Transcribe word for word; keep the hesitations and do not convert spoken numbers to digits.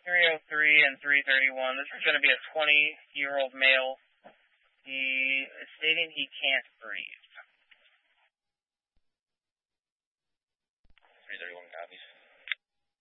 three oh three and three thirty-one. This is going to be a twenty-year-old male. He is stating he can't breathe.